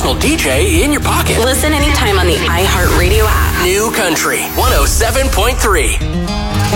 personal DJ in your pocket. Listen anytime on the iHeartRadio app. New Country 107.3.